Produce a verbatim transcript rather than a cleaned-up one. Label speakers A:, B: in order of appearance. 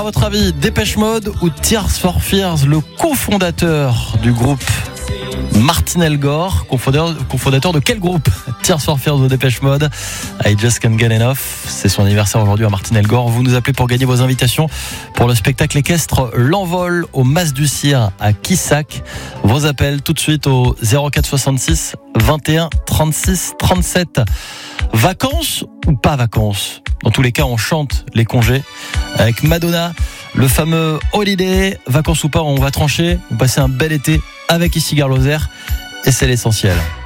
A: À votre avis, Dépêche Mode ou Tears for Fears, le cofondateur du groupe Martin Elgor, cofondateur, cofondateur de quel groupe? Tears for Fears ou Dépêche Mode? I Just Can't Get Enough. C'est son anniversaire aujourd'hui à Martin Elgor. Vous nous appelez pour gagner vos invitations pour le spectacle équestre L'Envol au Mas du Cire à Quissac. Vos appels tout de suite au zéro quatre soixante-six vingt et un trente-six trente-sept. Vacances ou pas vacances? Dans tous les cas, on chante les congés avec Madonna, le fameux Holiday. Vacances ou pas, on va trancher. Vous passez un bel été avec Ici Gare Lozère et c'est l'essentiel.